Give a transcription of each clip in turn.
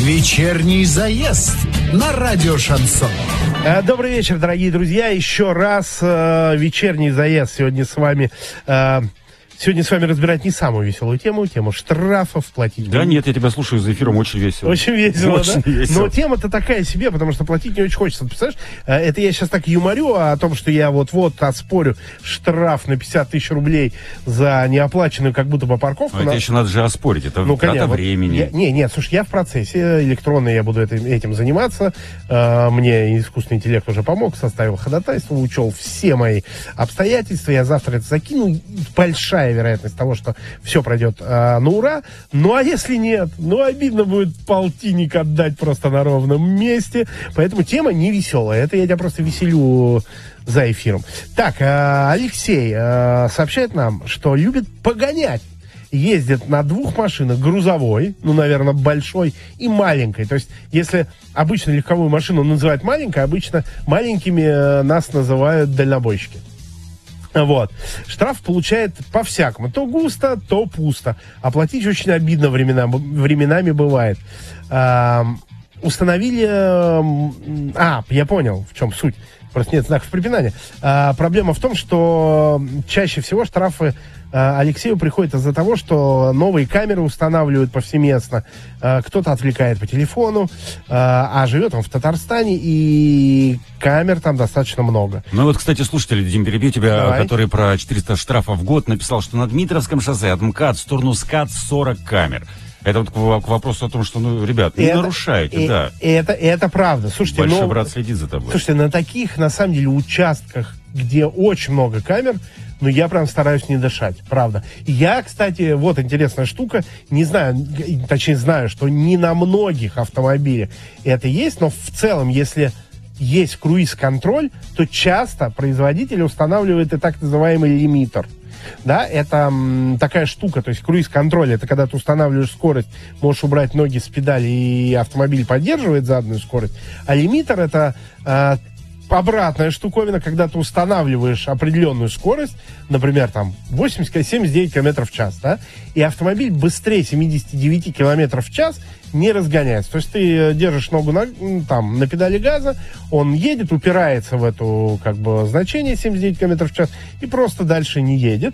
Вечерний заезд на радио Шансон. Добрый вечер, дорогие друзья. Еще раз вечерний заезд сегодня с вами. Сегодня с вами разбирать не самую веселую тему штрафов платить. Да нет, я тебя слушаю за эфиром, очень весело. Очень весело, очень да? Весело. Но тема-то такая себе, потому что платить не очень хочется. Представляешь, это я сейчас так юморю о том, что я вот-вот оспорю штраф на 50 тысяч рублей за неоплаченную как будто бы парковку. Но это еще надо же оспорить, это трата времени. Нет, слушай, я в процессе электронно, я буду этим заниматься. Мне искусственный интеллект уже помог, составил ходатайство, учел все мои обстоятельства. Я завтра это закину. Большая вероятность того, что все пройдет на ура. Ну, а если нет? Ну, обидно будет полтинник отдать просто на ровном месте. Поэтому тема не веселая. Это я тебя просто веселю за эфиром. Так, Алексей сообщает нам, что любит погонять. Ездит на двух машинах, грузовой, ну, наверное, большой и маленькой. То есть, если обычно легковую машину называют маленькой, обычно маленькими нас называют дальнобойщики. Вот. Штраф получает по-всякому. То густо, то пусто. Оплатить очень обидно временами бывает. Установили... я понял, в чем суть. Просто нет знаков препинания. Проблема в том, что чаще всего штрафы Алексею приходят из-за того, что новые камеры устанавливают повсеместно. Кто-то отвлекает по телефону, а живет он в Татарстане, и камер там достаточно много. Ну вот, кстати, слушатель, Дим, перебью тебя, который про 400 штрафов в год написал, что на Дмитровском шоссе от МКАД в сторону СКАД 40 камер. Это вот к вопросу о том, что, ребят, не нарушайте, да. Это правда. Слушайте, большой брат следит за тобой. Слушайте, на таких, на самом деле, участках, где очень много камер, я прям стараюсь не дышать, правда. Я, кстати, вот интересная штука, не знаю, точнее знаю, что не на многих автомобилях это есть, но в целом, если есть круиз-контроль, то часто производитель устанавливает и так называемый лимитер. Да, это такая штука, то есть круиз-контроль, это когда ты устанавливаешь скорость, можешь убрать ноги с педали, и автомобиль поддерживает заданную скорость, а лимитер это обратная штуковина, когда ты устанавливаешь определенную скорость, например, там 79 км в час, да, и автомобиль быстрее 79 км в час не разгоняется. То есть ты держишь ногу на педали газа, он едет, упирается в эту значение 79 км в час и просто дальше не едет.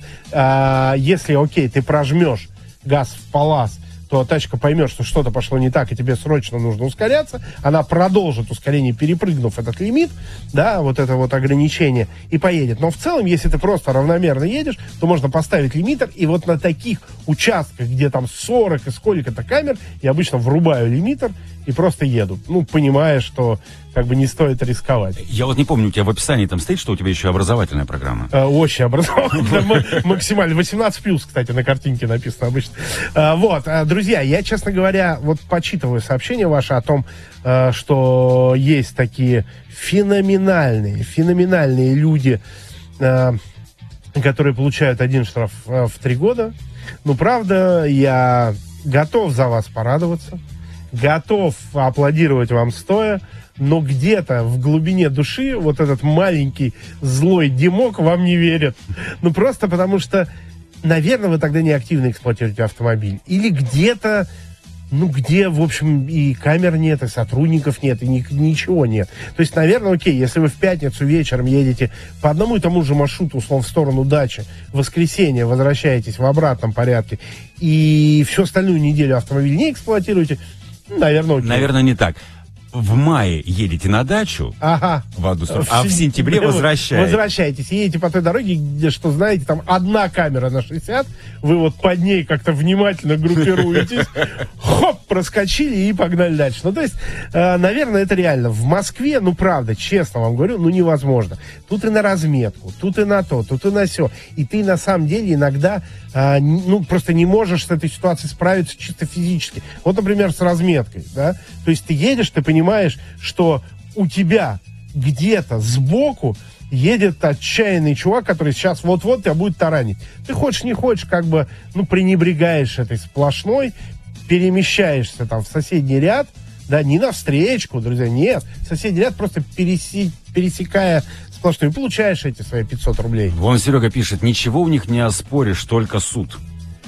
Если, ты прожмешь газ в палас, то тачка поймет, что что-то пошло не так, и тебе срочно нужно ускоряться, она продолжит ускорение, перепрыгнув этот лимит, да, вот это вот ограничение, и поедет. Но в целом, если ты просто равномерно едешь, то можно поставить лимитер, и вот на таких участках, где там 40 и сколько-то камер, я обычно врубаю лимитер и просто еду, понимая, что не стоит рисковать. Я вот не помню, у тебя в описании там стоит, что у тебя еще образовательная программа? Очень образовательная, максимально. 18+, кстати, на картинке написано обычно. Друзья, я, честно говоря, почитываю сообщения ваши о том, что есть такие феноменальные люди, которые получают один штраф в 3 года. Правда, я готов за вас порадоваться, готов аплодировать вам стоя, но где-то в глубине души вот этот маленький злой Димок вам не верит. Просто потому что, наверное, вы тогда неактивно эксплуатируете автомобиль. Или где-то, где, в общем, и камер нет, и сотрудников нет, и ничего нет. То есть, наверное, если вы в пятницу вечером едете по одному и тому же маршруту, условно, в сторону дачи, в воскресенье возвращаетесь в обратном порядке, и всю остальную неделю автомобиль не эксплуатируете, наверное, окей. Наверное, не так. В мае едете на дачу, в одну сторону, а в сентябре возвращаетесь. Возвращаетесь, едете по той дороге, где, что знаете, там одна камера на 60, вы под ней как-то внимательно группируетесь, хоп, проскочили и погнали дальше. То есть, наверное, это реально. В Москве, правда, честно вам говорю, невозможно. Тут и на разметку, тут и на то, тут и на сё. И ты, на самом деле, иногда, просто не можешь с этой ситуацией справиться чисто физически. Вот, например, с разметкой, да. То есть ты едешь, ты понимаешь, что у тебя где-то сбоку едет отчаянный чувак, который сейчас вот-вот тебя будет таранить. Ты хочешь, не хочешь, пренебрегаешь этой сплошной, перемещаешься в соседний ряд, да, не навстречку, друзья, нет. Соседний ряд просто пересекая сплошную, и получаешь эти свои 500 рублей. Вон Серега пишет, ничего у них не оспоришь, только суд.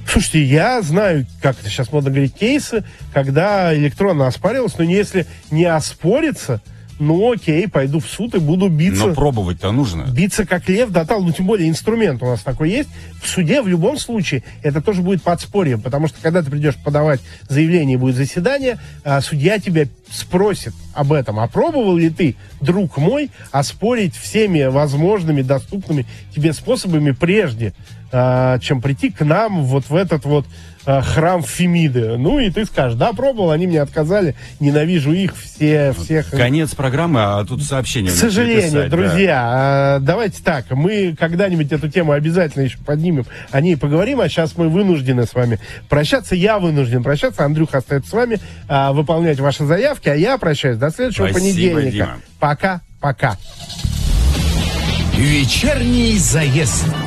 Слушайте, я знаю, как это сейчас модно говорить, кейсы, когда электронно оспаривалось, но если не оспорится, ну окей, пойду в суд и буду биться. Но пробовать-то нужно. Биться как лев, да, ну тем более инструмент у нас такой есть. В суде в любом случае это тоже будет подспорьем, потому что когда ты придешь подавать заявление, будет заседание, судья тебя спросит об этом. А пробовал ли ты, друг мой, оспорить всеми возможными, доступными тебе способами прежде, чем прийти к нам вот в этот вот храм Фемиды. Ну, и ты скажешь, да, пробовал, они мне отказали, ненавижу их, всех. Конец программы, а тут сообщение. К сожалению, писать, друзья, давайте так, мы когда-нибудь эту тему обязательно еще поднимем, о ней поговорим, а сейчас мы вынуждены с вами прощаться, я вынужден прощаться, Андрюха остается с вами, выполнять ваши заявки, а я прощаюсь до следующего понедельника. Дима. Пока. Вечерний заезд.